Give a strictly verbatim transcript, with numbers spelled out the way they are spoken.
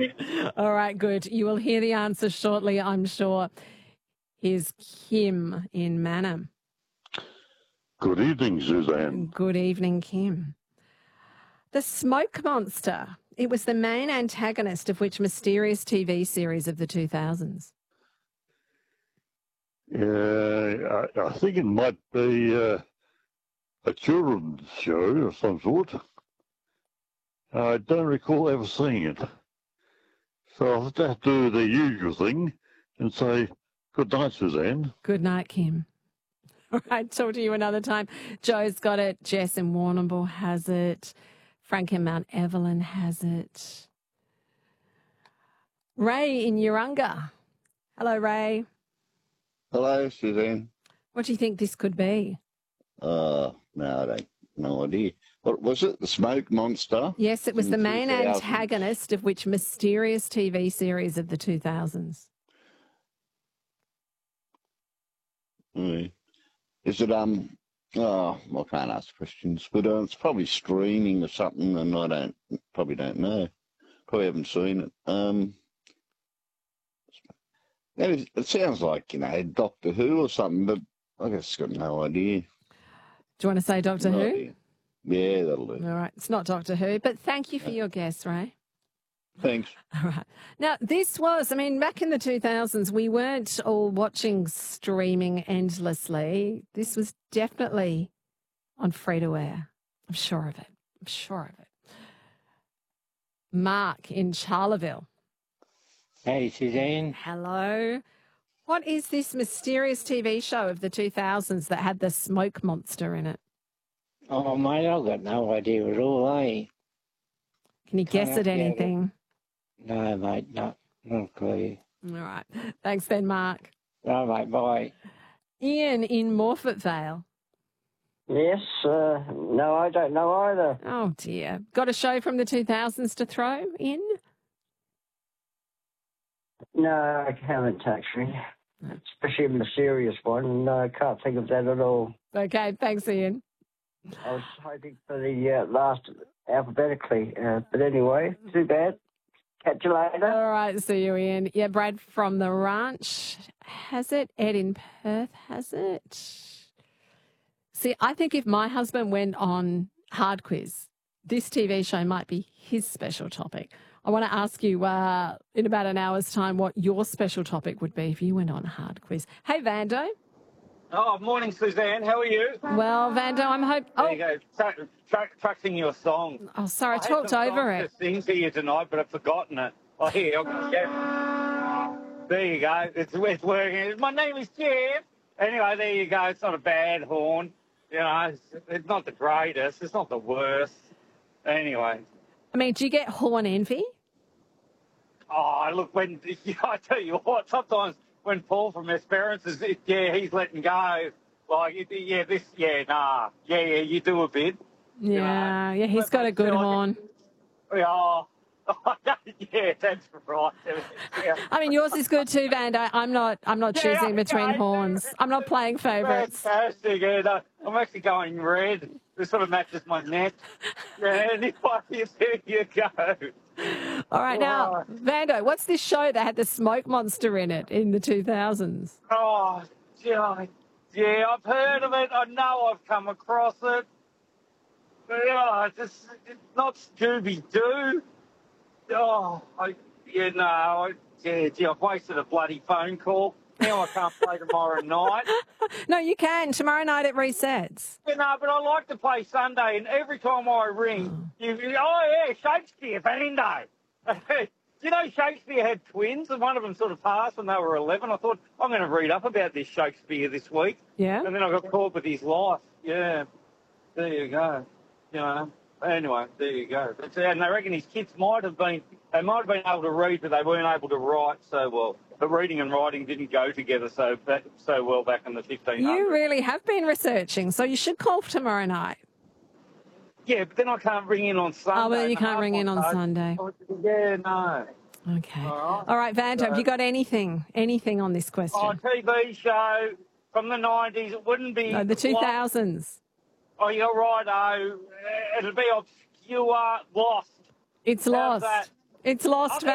All right, good. You will hear the answer shortly, I'm sure. Here's Kim in Manham. Good evening, Suzanne. Good evening, Kim. The Smoke Monster. It was the main antagonist of which mysterious T V series of the two thousands? Yeah, I, I think it might be uh, a children's show of some sort. I don't recall ever seeing it. So I'll have to do the usual thing and say, good night, Suzanne. Good night, Kim. All right, talk to you another time. Joe's got it. Jess in Warrnambool has it. Frank in Mount Evelyn has it. Ray in Urunga. Hello, Ray. Hello, Suzanne. What do you think this could be? Uh, no, I don't. No idea. What was it? The Smoke Monster? Yes, it was in the main two thousand. antagonist of which mysterious T V series of the two thousands? Mm. Is it, um, oh, I can't ask questions, but uh, it's probably streaming or something, and I don't, probably don't know. Probably haven't seen it. Um, it, it sounds like, you know, Doctor Who or something, but I guess got no idea. Do you want to say Doctor No Who? idea. Yeah, that'll do. All right, it's not Doctor Who, but thank you for your guess, Ray. Thanks. All right. Now, this was, I mean, back in the two thousands, we weren't all watching streaming endlessly. This was definitely on free-to-air. I'm sure of it. I'm sure of it. Mark in Charleville. Hey, Suzanne. Hello. What is this mysterious T V show of the two thousands that had the smoke monster in it? Oh, mate, I've got no idea at all, eh? Can you guess Can't at get it. anything? No, mate, not, not a clue. All right. Thanks then, Mark. All right, bye. Ian in Morfett Vale. Yes, uh, no, I don't know either. Oh, dear. Got a show from the two thousands to throw in? No, I haven't actually. Especially a mysterious one. No, I can't think of that at all. Okay, thanks, Ian. I was hoping for the uh, last alphabetically. Uh, but anyway, too bad. Catch you later. All right, see you, Ian. Yeah, Brad from the ranch has it. Ed in Perth has it. See, I think if my husband went on Hard Quiz, this T V show might be his special topic. I want to ask you uh, in about an hour's time what your special topic would be if you went on Hard Quiz. Hey, Vando. Oh, morning, Suzanne. How are you? Well, Vando, I'm hoping... There Oh, you go. Tra- tra- tracking your song. oh, sorry, I, I had talked some over songs it. to sing to you tonight, but I've forgotten it. Oh, here, I'll yeah. There you go. It's, it's working. My name is Jeff. Anyway, there you go. It's not a bad horn. You know, it's, it's not the greatest. It's not the worst. Anyway. I mean, do you get horn envy? Oh, look, when yeah, I tell you what, sometimes when Paul from Esperance is, yeah, he's letting go. Like, yeah, this, yeah, nah, yeah, yeah, you do a bit. Yeah, you know. yeah, he's got a good Like, horn. Yeah, yeah, that's right. Yeah. I mean, yours is good too, Vando. I'm not. I'm not Yeah, choosing between okay. horns. I'm not playing favourites. Fantastic. Yeah, no, I'm actually going red. This sort of matches my neck. Yeah, anyway, there you go. All right, now, Vando, what's this show that had the smoke monster in it in the two thousands? Oh, yeah, yeah, I've heard of it. I know I've come across it. But, yeah, it's, just, it's not Scooby-Doo. Oh, I, yeah, no, I, yeah, gee, I've wasted a bloody phone call. Now I can't play tomorrow night. No, you can. Tomorrow night it resets. You know, but I like to play Sunday, and every time I ring, you, you oh, yeah, Shakespeare, Bando. You know, Shakespeare had twins, and one of them sort of passed when they were eleven. I thought, I'm going to read up about this Shakespeare this week. Yeah. And then I got caught with his life. Yeah. There you go. You know. Anyway, there you go. But, and they reckon his kids might have been, they might have been able to read, but they weren't able to write so well. But reading and writing didn't go together so so well back in the fifteen hundreds. You really have been researching, so you should call tomorrow night. Yeah, but then I can't ring in on Sunday. Oh, well, then you can't ring in on so- Sunday. Yeah, no. Okay. All right. All right, Vando, have you got anything, anything on this question? Oh, T V show from the nineties. It wouldn't be... No, the two thousands. Oh, you're right, oh. It'll be obscure, lost. It's How's lost. that? It's lost, Okay.